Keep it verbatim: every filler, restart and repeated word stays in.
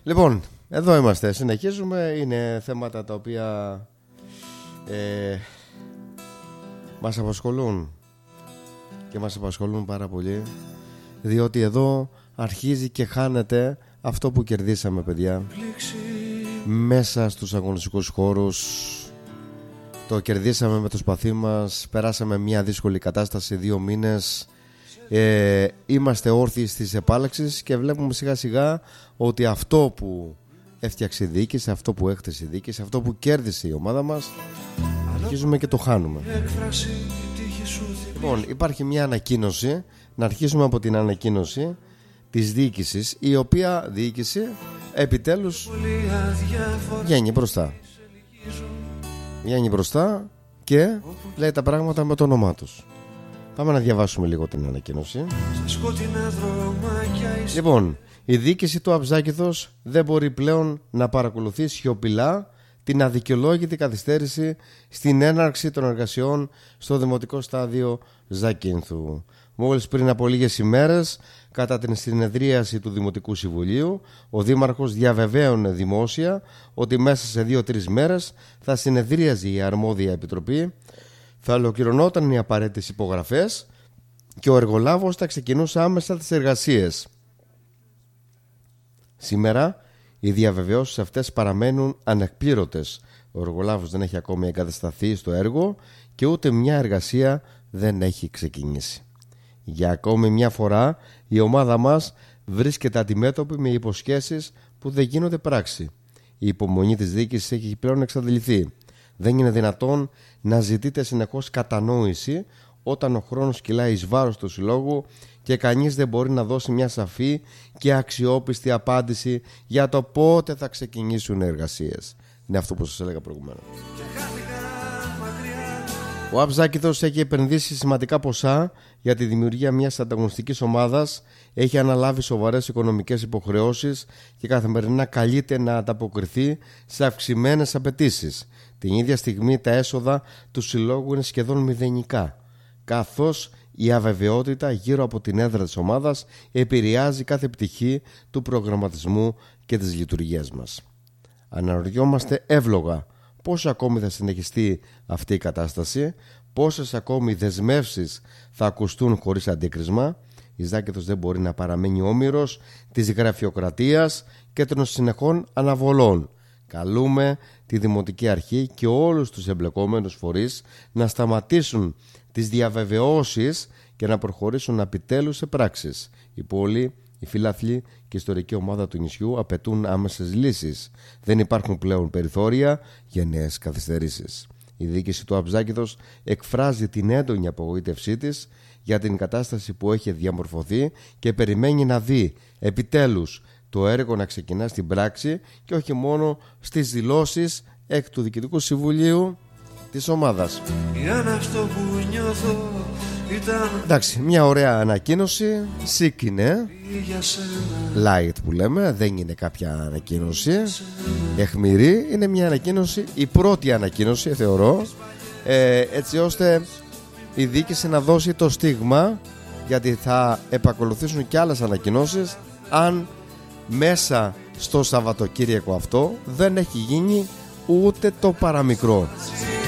Λοιπόν, εδώ είμαστε, συνεχίζουμε. Είναι θέματα τα οποία ε, μας απασχολούν και μας απασχολούν πάρα πολύ, διότι εδώ αρχίζει και χάνεται αυτό που κερδίσαμε, παιδιά, μέσα στους αγωνιστικούς χώρους. Το κερδίσαμε με το σπαθί μας. Περάσαμε μια δύσκολη κατάσταση δύο μήνες. ε, Είμαστε όρθιοι στις επάλξεις και βλέπουμε σιγά σιγά ότι αυτό που έφτιαξε η διοίκηση, αυτό που έχτισε η διοίκηση, αυτό που κέρδισε η ομάδα μας, αρχίζουμε και το χάνουμε. Λοιπόν, υπάρχει μια ανακοίνωση. Να αρχίσουμε από την ανακοίνωση της διοίκησης, η οποία διοίκηση επιτέλους βγαίνει μπροστά. Βγαίνει μπροστά και λέει τα πράγματα με το όνομά τους. Πάμε να διαβάσουμε λίγο την ανακοίνωση. Λοιπόν, η διοίκηση του Αψάκηδος δεν μπορεί πλέον να παρακολουθεί σιωπηλά την αδικαιολόγητη καθυστέρηση στην έναρξη των εργασιών στο Δημοτικό Στάδιο Ζακίνθου. Μόλις πριν από λίγες ημέρες, κατά την συνεδρίαση του Δημοτικού Συμβουλίου, ο Δήμαρχος διαβεβαίωνε δημόσια ότι μέσα σε δύο-τρεις μέρες θα συνεδρίαζε η αρμόδια επιτροπή, θα ολοκληρωνόταν οι απαραίτητες υπογραφές και ο εργολάβος θα ξεκινούσε άμεσα τις εργασίες. Σήμερα οι διαβεβαιώσεις αυτές παραμένουν ανεκπλήρωτες. Ο εργολάβος δεν έχει ακόμη εγκατασταθεί στο έργο και ούτε μια εργασία δεν έχει ξεκινήσει. Για ακόμη μια φορά η ομάδα μας βρίσκεται αντιμέτωπη με υποσχέσεις που δεν γίνονται πράξη. Η υπομονή της διοίκησης έχει πλέον εξαντληθεί. Δεν είναι δυνατόν να ζητείτε συνεχώς κατανόηση όταν ο χρόνος κυλάει εις βάρος του συλλόγου και κανείς δεν μπορεί να δώσει μια σαφή και αξιόπιστη απάντηση για το πότε θα ξεκινήσουν οι εργασίες. Είναι αυτό που σας έλεγα προηγουμένως. Ο Αψάκηδος έχει επενδύσει σημαντικά ποσά για τη δημιουργία μιας ανταγωνιστικής ομάδας, έχει αναλάβει σοβαρές οικονομικές υποχρεώσεις και καθημερινά καλείται να ανταποκριθεί σε αυξημένες απαιτήσεις. Την ίδια στιγμή τα έσοδα του συλλόγου είναι σχεδόν μηδενικά, καθώς η αβεβαιότητα γύρω από την έδρα της ομάδας επηρεάζει κάθε πτυχή του προγραμματισμού και της λειτουργίας μας. Αναρωτιόμαστε εύλογα πώς ακόμη θα συνεχιστεί αυτή η κατάσταση, πόσες ακόμη δεσμεύσεις θα ακουστούν χωρίς αντίκρισμα. Η Ζάκηδος δεν μπορεί να παραμένει όμηρος της γραφειοκρατίας και των συνεχών αναβολών. Καλούμε τη Δημοτική Αρχή και όλους τους εμπλεκόμενους φορείς να σταματήσουν τις διαβεβαιώσεις και να προχωρήσουν επιτέλους σε πράξεις. Η πόλη, οι φίλαθλοι και η ιστορική ομάδα του νησιού απαιτούν άμεσες λύσεις. Δεν υπάρχουν πλέον περιθώρια για νέες καθυστερήσεις. Η διοίκηση του Αψάκηδος εκφράζει την έντονη απογοήτευσή της για την κατάσταση που έχει διαμορφωθεί και περιμένει να δει επιτέλους το έργο να ξεκινά στην πράξη και όχι μόνο στις δηλώσεις εκ του Διοικητικού Συμβουλίου της ομάδας. Εντάξει, μια ωραία ανακοίνωση. Sick είναι, light που λέμε, δεν είναι κάποια ανακοίνωση αιχμηρή. Είναι μια ανακοίνωση, η πρώτη ανακοίνωση θεωρώ, ε, έτσι ώστε η διοίκηση να δώσει το στίγμα, γιατί θα επακολουθήσουν και άλλες ανακοινώσεις αν μέσα στο Σαββατοκύριακο αυτό δεν έχει γίνει ούτε το παραμικρό.